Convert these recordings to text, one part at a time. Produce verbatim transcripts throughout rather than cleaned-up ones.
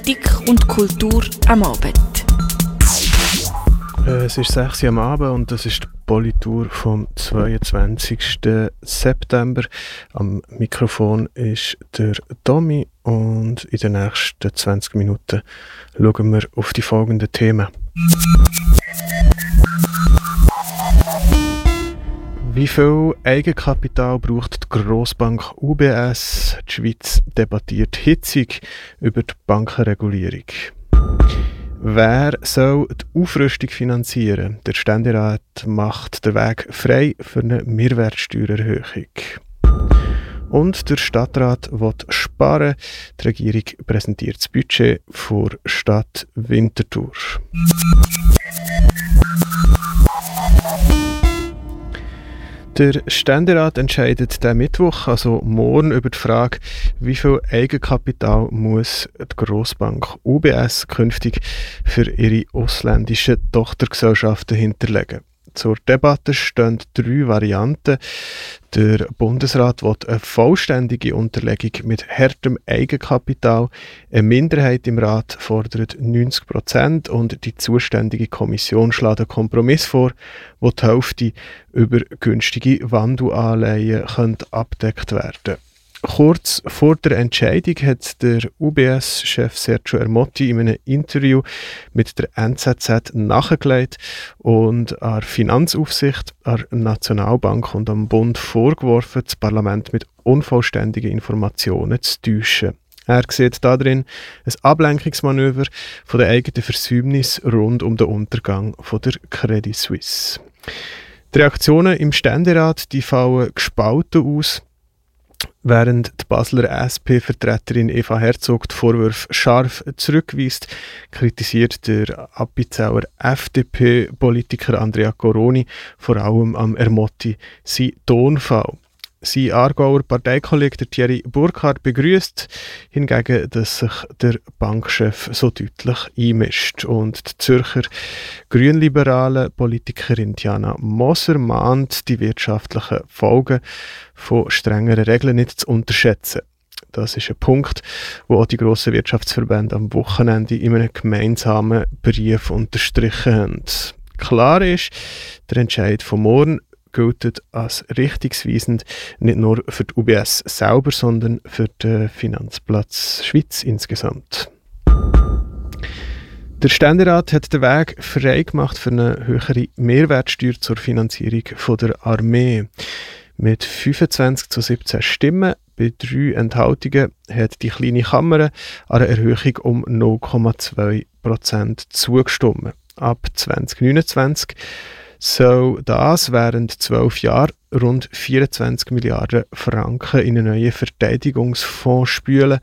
Politik und Kultur am Abend. Es ist sechs Uhr am Abend und das ist die Politour vom zweiundzwanzigsten September. Am Mikrofon ist der Tommy und in den nächsten zwanzig Minuten schauen wir auf die folgenden Themen. Wie viel Eigenkapital braucht die Grossbank U B S? Die Schweiz debattiert hitzig über die Bankenregulierung. Wer soll die Aufrüstung finanzieren? Der Ständerat macht den Weg frei für eine Mehrwertsteuererhöhung. Und der Stadtrat will sparen. Die Regierung präsentiert das Budget für Stadt Winterthur. Der Ständerat entscheidet diesen Mittwoch, also morgen, über die Frage, wie viel Eigenkapital muss die Grossbank U B S künftig für ihre ausländischen Tochtergesellschaften hinterlegen. Zur Debatte stehen drei Varianten. Der Bundesrat will eine vollständige Unterlegung mit hartem Eigenkapital. Eine Minderheit im Rat fordert neunzig Prozent und die zuständige Kommission schlägt einen Kompromiss vor, wo die Hälfte über günstige Wandelanleihen abgedeckt werden könnte. Kurz vor der Entscheidung hat der U B S-Chef Sergio Ermotti in einem Interview mit der N Z Z nachgelegt und an der Finanzaufsicht, an der Nationalbank und am Bund vorgeworfen, das Parlament mit unvollständigen Informationen zu täuschen. Er sieht darin ein Ablenkungsmanöver von den eigenen Versäumnissen rund um den Untergang von der Credit Suisse. Die Reaktionen im Ständerat die fallen gespalten aus. Während die Basler S P-Vertreterin Eva Herzog die Vorwürfe scharf zurückweist, kritisiert der Appenzeller F D P-Politiker Andrea Coroni vor allem am Ermotti seinen Tonfall. Sein Aargauer Parteikollege Thierry Burkhardt begrüßt hingegen, dass sich der Bankchef so deutlich einmischt. Und die Zürcher grünliberale Politikerin Diana Moser mahnt, die wirtschaftlichen Folgen von strengeren Regeln nicht zu unterschätzen. Das ist ein Punkt, wo auch die grossen Wirtschaftsverbände am Wochenende in einem gemeinsamen Brief unterstrichen haben. Klar ist, der Entscheid von morgen gilt als richtungsweisend nicht nur für die U B S selber, sondern für den Finanzplatz Schweiz insgesamt. Der Ständerat hat den Weg frei gemacht für eine höhere Mehrwertsteuer zur Finanzierung von der Armee. Mit fünfundzwanzig zu siebzehn Stimmen bei drei Enthaltungen hat die kleine Kammer einer Erhöhung um null Komma zwei Prozent zugestimmt. Ab zwanzig neunundzwanzig soll das während zwölf Jahren rund vierundzwanzig Milliarden Franken in einen neuen Verteidigungsfonds spülen,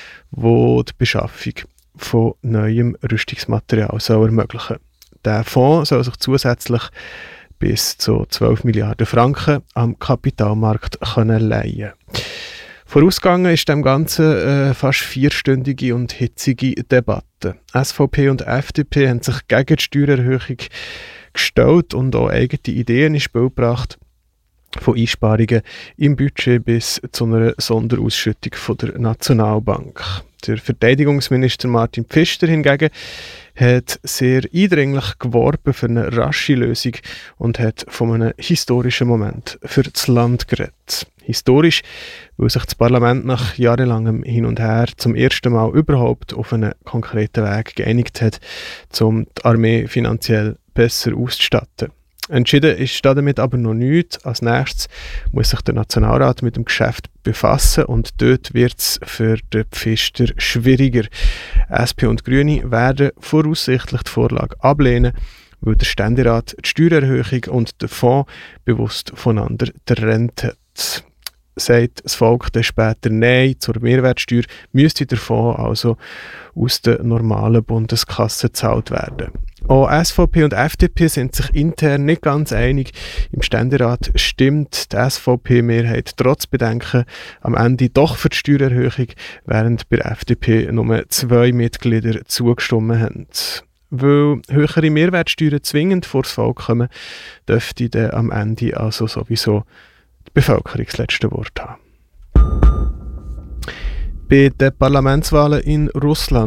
wo die Beschaffung von neuem Rüstungsmaterial soll ermöglichen. Der Fonds soll sich zusätzlich bis zu zwölf Milliarden Franken am Kapitalmarkt können leihen. Vorausgegangen ist dem Ganzen äh, fast vierstündige und hitzige Debatte. S V P und F D P haben sich gegen die Steuererhöhung gestellt und auch eigene Ideen ins Spiel gebracht, von Einsparungen im Budget bis zu einer Sonderausschüttung von der Nationalbank. Der Verteidigungsminister Martin Pfister hingegen hat sehr eindringlich geworben für eine rasche Lösung und hat von einem historischen Moment für das Land geredet. Historisch, weil sich das Parlament nach jahrelangem Hin und Her zum ersten Mal überhaupt auf einen konkreten Weg geeinigt hat, um die Armee finanziell besser auszustatten. Entschieden ist damit aber noch nichts. Als nächstes muss sich der Nationalrat mit dem Geschäft befassen und dort wird es für den Pfister schwieriger. S P und Grüne werden voraussichtlich die Vorlage ablehnen, weil der Ständerat die Steuererhöhung und den Fonds bewusst voneinander getrennt hat. Sagt das Volk dann später Nein zur Mehrwertsteuer, müsste der Fonds also aus der normalen Bundeskasse gezahlt werden. Auch S V P und F D P sind sich intern nicht ganz einig. Im Ständerat stimmt die S V P-Mehrheit trotz Bedenken am Ende doch für die Steuererhöhung, während bei der F D P nur zwei Mitglieder zugestimmt haben. Weil höhere Mehrwertsteuern zwingend vor das Volk kommen, dürfte dann am Ende also sowieso die Bevölkerung das letzte Wort haben. Bei den Parlamentswahlen in Russland